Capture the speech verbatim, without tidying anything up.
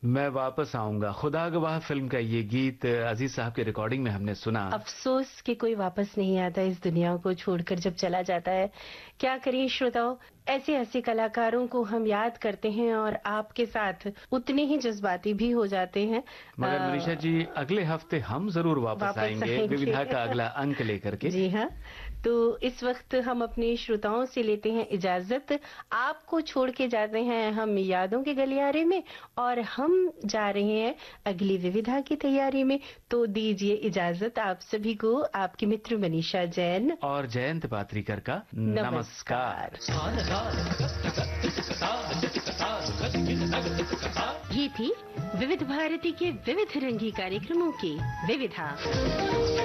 मैं वापस आऊंगा, खुदा गवाह फिल्म का ये गीत अजीज साहब की रिकॉर्डिंग में हमने सुना। अफसोस कि कोई वापस नहीं आता इस दुनिया को छोड़कर जब चला जाता है। क्या करिए श्रोताओं, ऐसे ऐसे कलाकारों को हम याद करते हैं और आपके साथ उतने ही जज्बाती भी हो जाते हैं। मगर मनीषा जी, अगले हफ्ते हम जरूर वापस, वापस आएंगे, आएंगे विविधा का अगला अंक लेकर के। जी हाँ, तो इस वक्त हम अपने श्रोताओं से लेते हैं इजाजत। आपको छोड़ के जाते हैं हम यादों के गलियारे में और हम जा रहे हैं अगली विविधा की तैयारी में। तो दीजिए इजाजत आप सभी को, आपकी मित्र मनीषा जैन और जयंत पात्रीकर का नमस्कार। ये थी विविध भारती के विविध रंगी कार्यक्रमों की विविधा।